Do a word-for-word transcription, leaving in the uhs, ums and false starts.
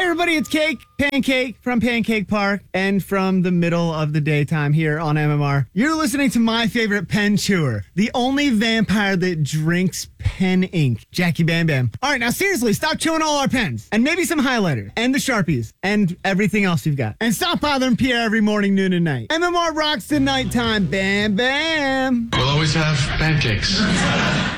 everybody, it's Cake, Pancake from Pancake Park and from the middle of the daytime here on M M R. You're listening to my favorite pen chewer, the only vampire that drinks pen ink, Jackie Bam Bam. All right, now seriously, stop chewing all our pens and maybe some highlighters and the Sharpies and everything else you've got. And stop bothering Pierre every morning, noon, and night. M M R rocks the nighttime. Bam Bam. We'll always have pancakes.